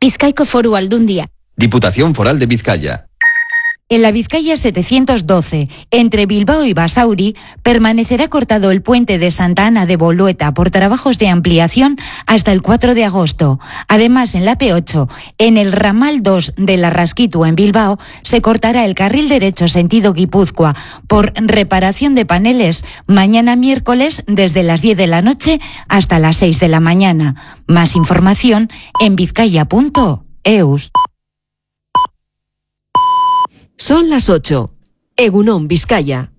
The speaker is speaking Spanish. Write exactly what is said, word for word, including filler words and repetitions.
Bizkaiko Foru Aldundia. Diputación Foral de Vizcaya. En la Vizcaya setecientos doce, entre Bilbao y Basauri, permanecerá cortado el puente de Santa Ana de Bolueta por trabajos de ampliación hasta el cuatro de agosto. Además, en la P ocho, en el ramal dos de la Rasquitu en Bilbao, se cortará el carril derecho sentido Guipúzcoa por reparación de paneles mañana miércoles desde las diez de la noche hasta las seis de la mañana. Más información en vizcaya punto eus. Son las ocho. Egunon, Vizcaya.